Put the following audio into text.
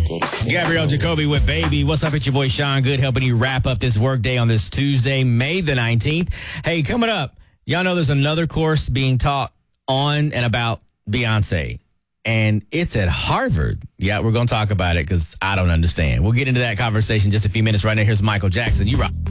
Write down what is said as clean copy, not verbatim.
Gabrielle Jacoby with Baby. What's up? It's your boy Sean Good helping you wrap up this workday on this Tuesday, May the 19th. Hey, coming up, y'all know there's another course being taught on and about Beyonce, and it's at Harvard. Yeah, we're going to talk about it because I don't understand. We'll get into that conversation in just a few minutes. Right now, here's Michael Jackson. You rock.